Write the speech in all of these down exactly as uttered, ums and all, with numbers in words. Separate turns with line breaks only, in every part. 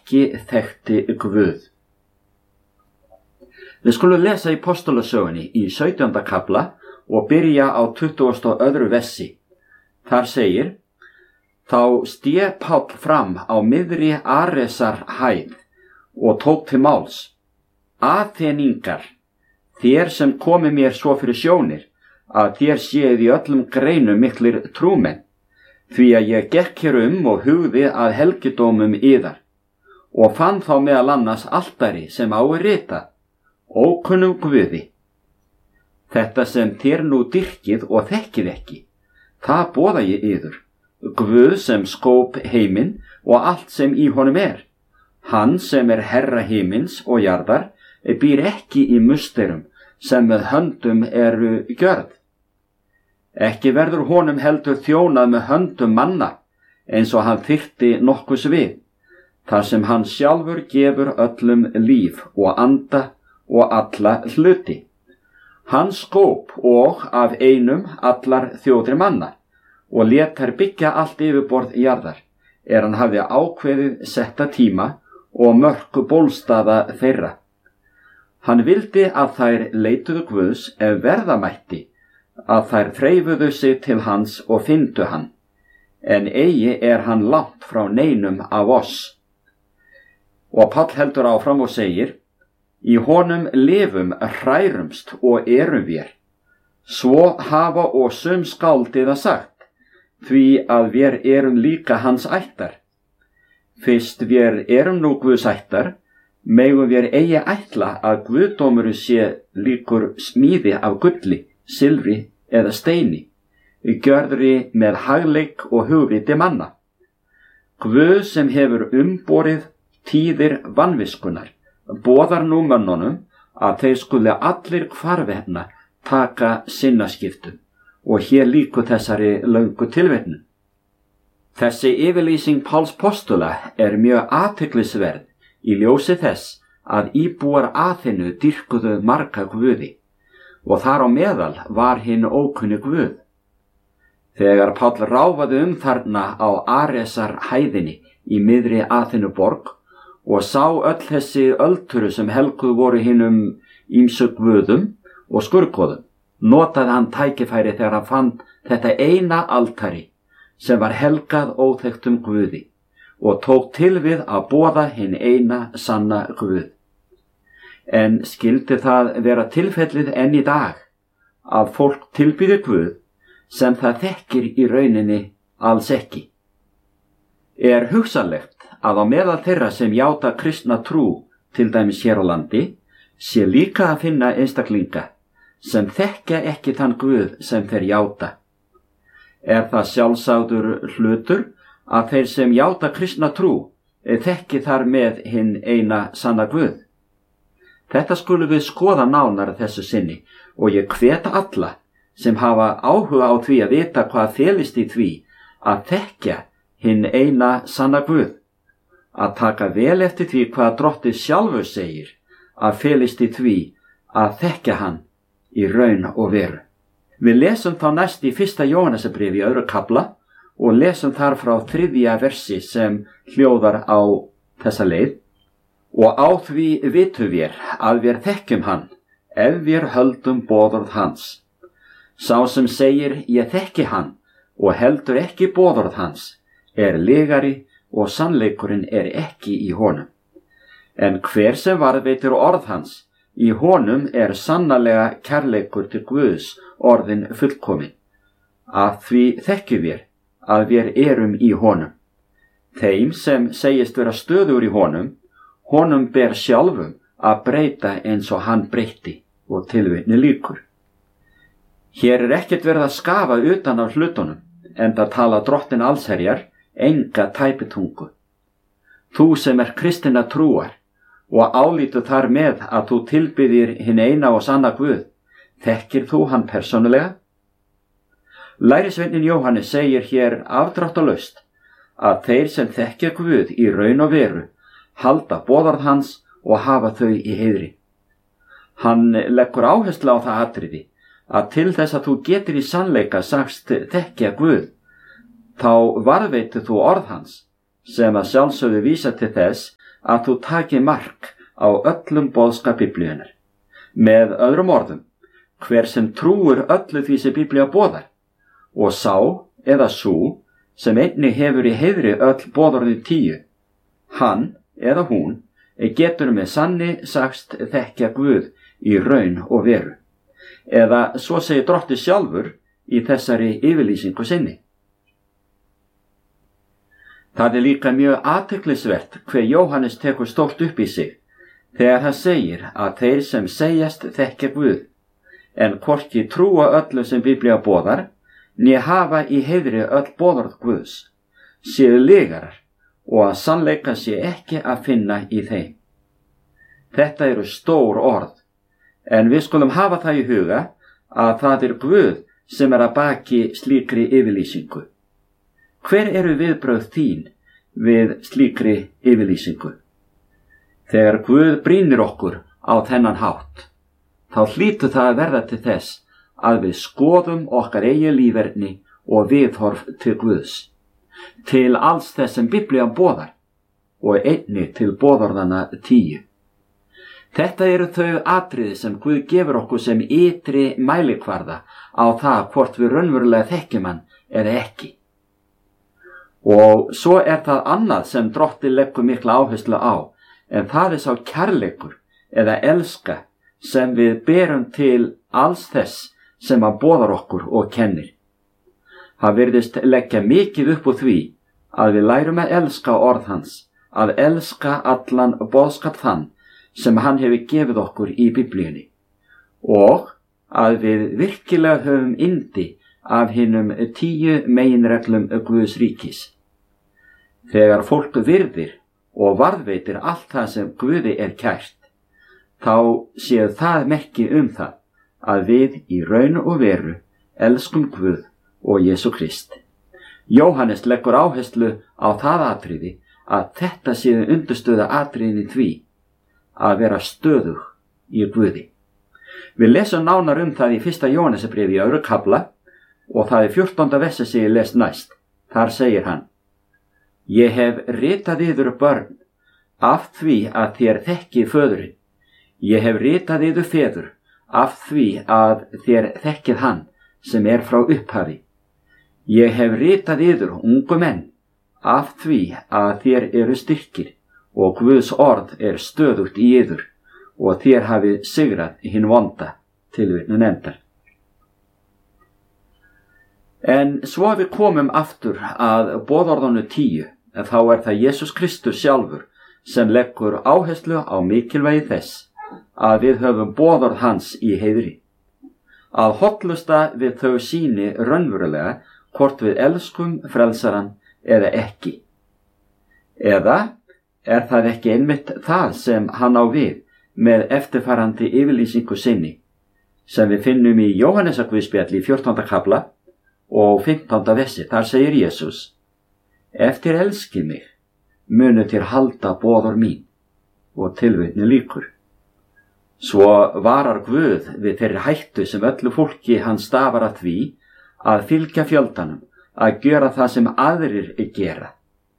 ekki þekkti Guð. Við skulum lesa í Postulasögunni í sautjánda kafla og byrja á tuttugasta og öðru versi. Þar segir: Þá sté Páll fram á miðri Aresar hæð og tók til máls: Aþeningar, þér sem komi mér svo fyrir sjónir, að þér séð í öllum greinum miklir trúmenn, því að ég gekk hér um og hugði að helgidómum yðar, og fann þá meðal annars altari sem á er ritað: Ókunnum Guði. Þetta sem þér nú dyrkið og þekkið ekki, það boða ég yður, Guð sem skóp heiminn og allt sem í honum er. Hann sem er herra himins og jarðar býr ekki í musterum sem með höndum eru gjörð. Ekki verður honum heldur þjónað með höndum manna, eins og hann þyrfti nokkurs við, þar sem hann sjálfur gefur öllum líf og anda og alla hluti. Hann skóp og af einum allar þjóðir manna og lét þær byggja allt yfirborð jarðar, er hann hafði ákveðið setta tíma og mörku bólstaða þeirra. Hann vildi að þær leituðu Guðs ef verða mætti, að þær þreifuðu sig til hans og fyndu hann, en eigi er hann langt frá neinum af oss. Og Páll heldur áfram og segir: Í honum lifum, hrærumst og erum vér. Svo hafa og sum skáldiða sagt, því að vér erum líka hans ættar. Fyrst vér erum nú Guðs ættar, megum vér eigi ætla að guðdómurinn sé líkur smíði af gulli, silfri eða steini, gjörðri með hagleik og hugviti manna. Guð sem hefur umborið tíðir vanviskunar, boðar nú mönnunum að þeir skuli allir hvarvetna taka sinnaskiptum, og hér líku þessari löngu tilvitnun. Þessi yfirlýsing Páls postula er mjög athyglisverð í ljósi þess að íbúar Aþenu dýrkuðu marga guði, og þar á meðal var hinn ókunni Guð. Þegar Páll ráfaði um þarna á Aresar hæðinni í miðri Aþenuborg og sá öll þessi ölduru sem helguð voru hinum ýmsu guðum og skurgoðum, notaði hann tækifæri þegar hann fann þetta eina altari sem var helgað óþekktum Guði og tók til við að boða hinn eina sanna Guð. En skyldi það vera tilfellið enn í dag að fólk tilbýði Guð sem það þekkir í rauninni alls ekki? Er hugsanlegt að á meðal þeirra sem játa kristna trú, til dæmis hér á landi, sé líka að finna einstaklinga sem þekkja ekki þann Guð sem þeir játa? Er það sjálfsagður hlutur að þeir sem játa kristna trú þekki þar með hinn eina sanna Guð? Þetta skulum við skoða nánar þessu sinni, og ég hveta alla sem hafa áhuga á því að vita hvað felist í því að þekkja hinn eina sanna Guð, að taka vel eftir því hvað Drottinn sjálfur segir að felist í því að þekkja hann í raun og veru. Við lesum þá næst í fyrsta Jóhannesarbréfi í öðru kafla og lesum þar frá þriðja versi sem hljóðar á þessa leið: Og á því vitum vér að vér þekkjum hann, ef vér höldum boðorð hans. Sá sem segir ég þekki hann og heldur ekki boðorð hans, er lygari og sannleikurinn er ekki í honum. En hver sem varðveitir orð hans, í honum er sannarlega kærleikur til Guðs orðin fullkomin. Að því þekkjum vér að vér erum í honum. Þeim sem segist vera stöðugur í honum, honum ber sjálfum að breyta eins og hann breytti, og tilvitni lýkur. Hér er ekkert verið að skafa utan af hlutunum, enda tala Drottinn allsherjar enga tæpitungu. Þú sem er kristinna trúar og álítu þar með að þú tilbyðir hinn eina og sanna Guð, þekkir þú hann persónulega? Lærisveinninn Jóhannes segir hér afdráttalaust að þeir sem þekkja Guð í raun og veru halda boðorð hans og hafa þau í heiðri. Hann leggur áherslu á það atriði að til þess að þú getur í sannleika sagst þekkja Guð, þá varðveitir þú orð hans, sem að sjálfsögðu vísa til þess að þú taki mark á öllum boðskap Biblíunnar. Með öðrum orðum, hver sem trúir öllu því sem Biblía boðar, og sá eða sú sem einnig hefur í heiðri öll boðorðin tíu, hann eða hún getur með sanni sagst þekkja Guð í raun og veru. Eða svo segir Drottinn sjálfur í þessari yfirlýsingu sinni. Það er líka mjög athyglisvert hve Jóhannes tekur stórt upp í sig þegar hann segir að þeir sem segjast þekkja Guð, en hvorki trúa öllu sem Biblía boðar, né hafa í heiðri öll boðorð Guðs, séu lygarar og að sannleika sé ekki að finna í þeim. Þetta eru stór orð, en við skulum hafa það í huga að það er Guð sem er að baki slíkri yfirlýsingu. Hver eru viðbrögð þín við slíkri yfirlýsingu? Þegar Guð brýnir okkur á þennan hátt, þá hlýtur það að verða til þess að við skoðum okkar eigin líferni og viðhorf til Guðs, til alls þess sem Biblían boðar og einnig til boðorðanna tíu. Þetta eru þau atriði sem Guð gefur okkur sem ytri mælikvarða á það hvort við raunverulega þekkjum hann eða ekki. Og svo er það annað sem Drottinn leggur mikla áherslu á, en það er sá kærleikur eða elska sem við berum til alls þess sem hann boðar okkur og kennir. Hann virðist leggja mikið upp úr því að við lærum að elska orð hans, að elska allan boðskap þann sem hann hefur gefið okkur í Biblíunni, og að við virkilega höfum yndi af hinum tíu meginreglum Guðs ríkis. Þegar fólk virðir og varðveitir allt það sem Guði er kært, þá séu það merki um það að við í raun og veru elskum Guð og Jesú Krist. Jóhannes leggur áherslu á það atriði að þetta séu undirstöða atriðin í því að vera stöðug í Guði. Við lesum nánar um það í fyrsta Jóhannesarbréfi í öðrum kafla og það er fjórtánda versi sem ég les næst. Þar segir hann: Ég hef ritað yður börn af því að þér þekkið föðurinn. Ég hef ritað yður feður af því að þér þekkið hann sem er frá upphafi. Ég hef ritað yður ungu menn af því að þér eru styrkir og Guðs orð er stöðugt í yður og þér hafið sigrað hinn vonda. Tilvitnun endar. En svo við komum aftur að boðorðanu tíu, en þá er það Jesús Kristus sjálfur sem leggur áherslu á mikilvægi þess að við höfum boðorð hans í heiðri. Að hollusta við þau sýni raunverulega hvort við elskum frelsaran eða ekki. Eða er það ekki einmitt það sem hann á við með eftirfarandi yfirlýsingu sinni, sem við finnum í Jóhannesarguðspjalli í fjórtánda kafla og fimmtánda versi. Þar segir Jesús: Ef þér elskið mig, munu þér halda boðorð mín. Og tilvitni lýkur. Svo varar Guð við þeirri hættu sem öllu fólki hann stafar að því að fylgja fjöldanum, að gera það sem aðrir gera.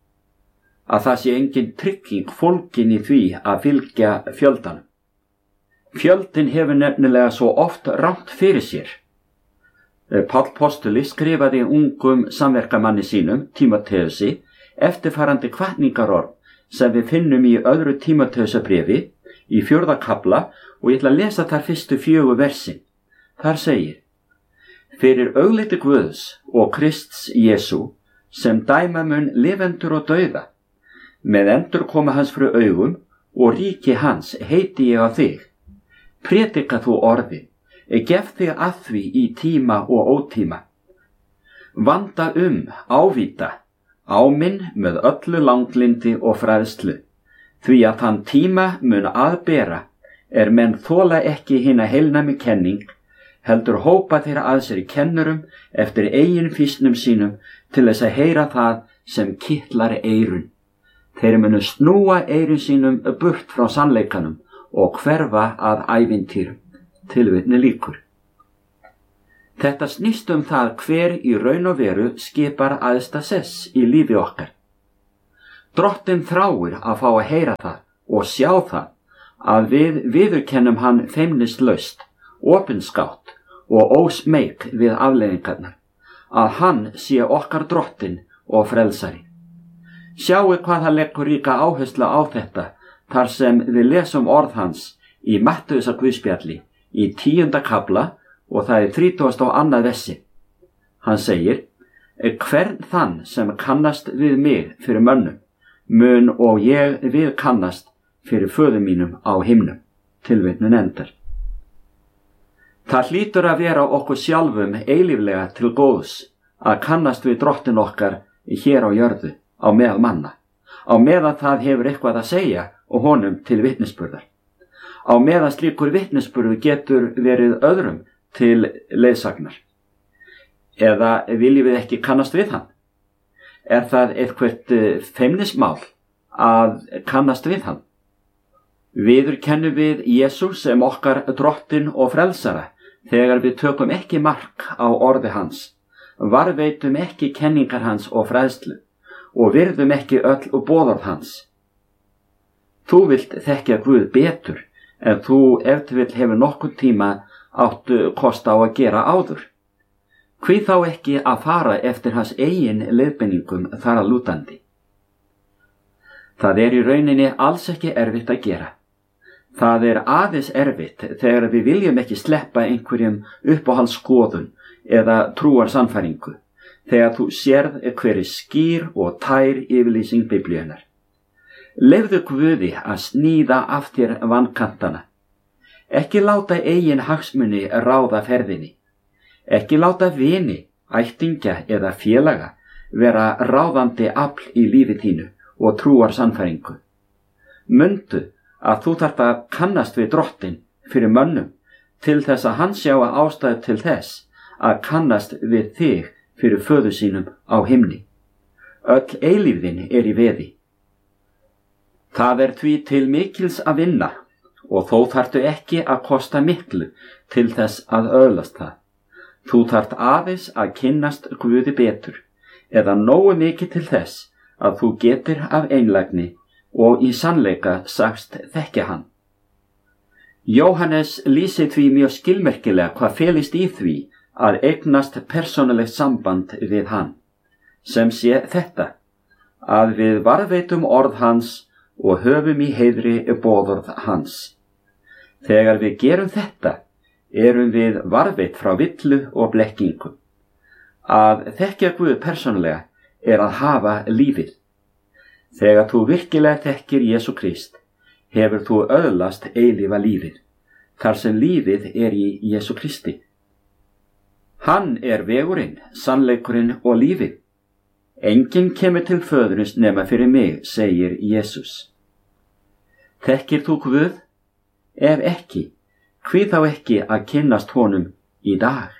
Að það sé engin trygging fólkin í því að fylgja fjöldanum. Fjöldin hefur nefnilega svo oft rangt fyrir sér. Páll postuli skrifaði ungum samverkamanni sínum, Tímóteusi, eftirfarandi hvatningarorð sem við finnum í öðru Tímóteusarbréfi í fjórða kafla, og ég ætla að lesa þar fyrstu fjögur versin. Þar segir: Fyrir augliti Guðs og Krists Jesú, sem dæma mun lifendur og dauða, með endurkoma hans fyrir augum og ríki hans heiti ég á þig. Prédika þú orðið, gef þig að því í tíma og ótíma. Vanda um, ávíta, áminn með öllu langlindi og fræðslu, því að þann tíma mun aðbera er menn þola ekki hina heilnæmi kenning, heldur hópa þeirra að sér kennurum eftir eigin fýsnum sínum til þess að heyra það sem kitlar eyrun. Þeir munu snúa eyrun sínum burt frá sannleikanum og hverfa að ævintýrum. Tilvitni lýkur. Þetta snýst um það hver í raun og veru skipar æðsta sess í lífi okkar. Drottinn þráir að fá að heyra það og sjá það að við viðurkennum hann feimnislaust, opinskátt og ósmeik við afleiðingarnar, að hann sé okkar drottinn og frelsari. Sjáu hvað það leggur ríka áherslu á þetta þar sem við lesum orð hans í Mattheusar guðspjalli í tíunda kafla og það er þrítugasta og annað versi. Hann segir: hvern þann sem kannast við mig fyrir mönnum, mun og ég við kannast fyrir föður mínum á himnum. Tilvitnun endar. Það hlýtur að vera okkur sjálfum eilíflega til góðs að kannast við drottinn okkar hér á jörðu, á meðal manna, á meðan það hefur eitthvað að segja og honum til vitnisburðar. Á meðan slíkur vitnisburður getur verið öðrum til leiðsagnar. Eða viljum við ekki kannast við hann? Er það eitthvað feimnismál að kannast við hann? Viðurkennum við Jesús sem okkar drottinn og frelsara þegar við tökum ekki mark á orði hans, varðveitum ekki kenningar hans og fræðslu og virðum ekki öll boðorð hans. Þú vilt þekkja Guð betur en þú ef til vill hefur nokkurn tíma áttu kost á að gera áður. Hví þá ekki að fara eftir hans eigin leiðbeiningum þar að lútandi? Það er í rauninni alls ekki erfitt að gera. Það er aðeins erfitt þegar við viljum ekki sleppa einhverjum uppáhaldsskoðun eða trúarsannfæringu, þegar þú sérð hver er skýr og tær yfirlýsing Biblíunnar. Leyfðu Guði að sníða af þér vankantana. Ekki láta eigin hagsmuni ráða ferðinni. Ekki láta vini, ættingja eða félaga vera ráðandi afl í lífi þínu og trúarsannfæringu. Mundu að þú þarft að kannast við drottinn fyrir mönnum til þess að hann sjá að ástæðu til þess að kannast við þig fyrir föður sínum á himni. Öll eilífðin er í veði. Það er því til mikils að vinna og þó þarftu ekki að kosta miklu til þess að öðlast það. Þú þarft aðeins að kynnast Guði betur eða nógu mikið til þess að þú getir af einlægni og í sannleika sagst þekkja hann. Jóhannes lýsir því mjög skilmerkilega hvað felist í því að eignast persónulegt samband við hann, sem sé þetta, að við varðveitum orð hans og höfum í heiðri boðorð hans. Þegar við gerum þetta, erum við varðveitt frá villu og blekkingu. Að þekkja Guð persónulega er að hafa lífið. Þegar þú virkilega þekkir Jesú Krist, hefur þú öðlast eilífa lífið, þar sem lífið er í Jesú Kristi. Hann er vegurinn, sannleikurinn og lífið. Enginn kemur til föðurins nema fyrir mig, segir Jesús. Þekkir þú Guð? Ef ekki, hví þá ekki að kynnast honum í dag?